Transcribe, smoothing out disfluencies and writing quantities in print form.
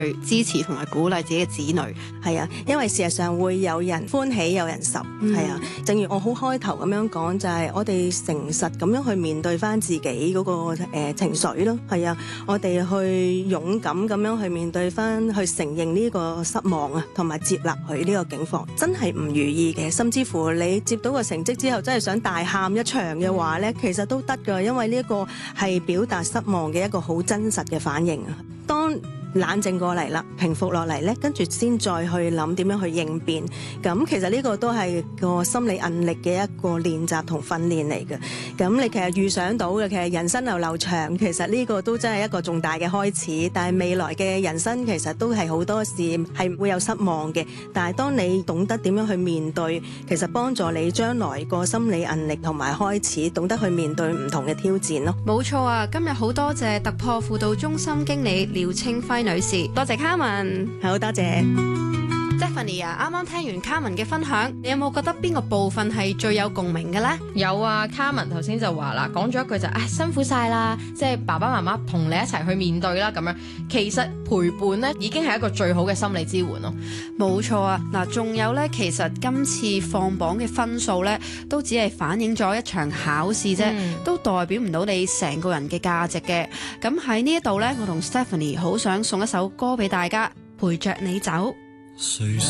去支持同埋鼓勵自己嘅子女。 係啊，因為事實上會有人歡喜有人愁，係啊。正如我好開頭咁樣講，就係我哋誠實咁樣去面對翻自己嗰個情緒咯，係啊，我哋去勇敢咁樣去面對翻，去承認呢個失望啊，同埋接納佢呢個境況，真係唔如意嘅，甚至乎你接到個成績之後，真係想大喊一場嘅話呢，其實都得㗎，因為呢一個係表達失望嘅一個好真實嘅反應啊。當冷靜過嚟啦，平復落嚟咧，跟住先再去諗點樣去應變。咁其實呢個都係個心理韌力嘅一個練習同訓練嚟嘅。咁你其實預想到嘅，其實人生流流長，其實呢個都真係一個重大嘅開始。但係未來嘅人生其實都係好多事係會有失望嘅。但係當你懂得點樣去面對，其實幫助你將來個心理韌力同埋開始懂得去面對唔同嘅挑戰咯。 冇錯啊！今日好多謝突破輔導中心經理廖清輝女士，多謝 Carmen， 好多謝 Stephanie 啊！啱啱聽完 Carmen 嘅分享，你有冇覺得邊個部分係最有共鳴嘅呢？ 有啊，Carmen 頭先就話啦，講咗一句就辛苦晒啦，即係爸爸媽媽同你一齊去面對啦咁樣。其實陪伴呢已經係一個最好嘅心理支援咯。 冇錯啊！嗱，仲有呢，其實今次放榜嘅分數呢，都只係反映咗一場考試啫，都代表唔到你成個人嘅價值嘅。咁喺呢一度呢，我同 Stephanie 好想送一首歌俾大家，陪着你走。 誰